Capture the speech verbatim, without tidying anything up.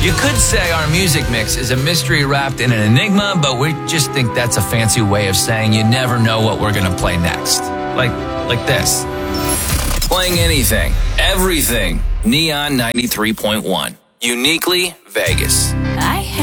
You could say our music mix is a mystery wrapped in an enigma, but we just think that's a fancy way of saying you never know what we're going to play next. Like, like this. Playing anything, everything. Neon ninety-three point one. Uniquely Vegas. I